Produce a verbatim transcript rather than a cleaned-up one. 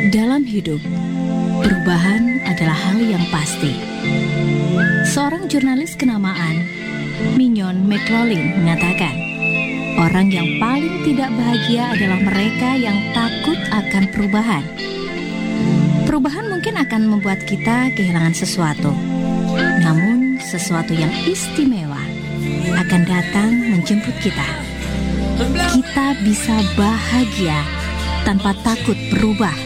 Dalam hidup, perubahan adalah hal yang pasti. Seorang jurnalis kenamaan, Mignon McLaughlin, mengatakan, orang yang paling tidak bahagia adalah mereka yang takut akan perubahan. Perubahan mungkin akan membuat kita kehilangan sesuatu, namun sesuatu yang istimewa akan datang menjemput kita. Kita bisa bahagia tanpa takut berubah.